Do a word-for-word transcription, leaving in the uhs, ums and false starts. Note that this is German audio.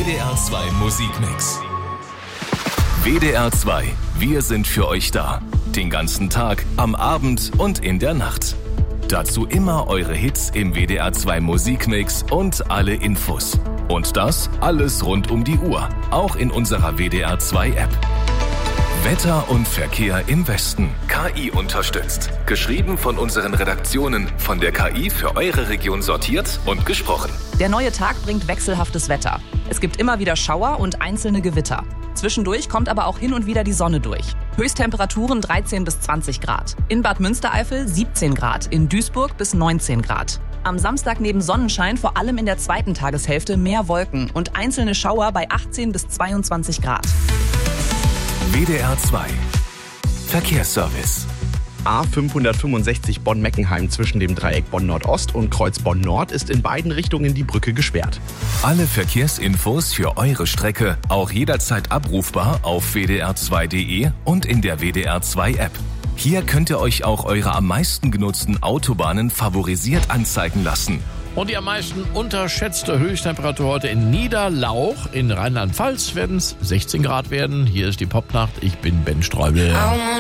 D R zwei Musikmix. W D R zwei, wir sind für euch da. Den ganzen Tag, am Abend und in der Nacht. Dazu immer eure Hits im W D R zwei Musikmix und alle Infos. Und das alles rund um die Uhr, auch in unserer W D R zwei App. Wetter und Verkehr im Westen. K I unterstützt. Geschrieben von unseren Redaktionen, von der K I für eure Region sortiert und gesprochen. Der neue Tag bringt wechselhaftes Wetter. Es gibt immer wieder Schauer und einzelne Gewitter. Zwischendurch kommt aber auch hin und wieder die Sonne durch. Höchsttemperaturen dreizehn bis zwanzig Grad. In Bad Münstereifel siebzehn Grad, in Duisburg bis neunzehn Grad. Am Samstag neben Sonnenschein vor allem in der zweiten Tageshälfte mehr Wolken und einzelne Schauer bei achtzehn bis zweiundzwanzig Grad. W D R zwei Verkehrsservice. A fünfhundertfünfundsechzig Bonn-Meckenheim zwischen dem Dreieck Bonn-Nordost und Kreuz Bonn-Nord ist in beiden Richtungen die Brücke gesperrt. Alle Verkehrsinfos für eure Strecke auch jederzeit abrufbar auf w d r zwei punkt d e und in der W D R zwei App. Hier könnt ihr euch auch eure am meisten genutzten Autobahnen favorisiert anzeigen lassen. Und die am meisten unterschätzte Höchsttemperatur heute in Niederlauch. In Rheinland-Pfalz werden es sechzehn Grad werden. Hier ist die Popnacht. Ich bin Ben Streubel.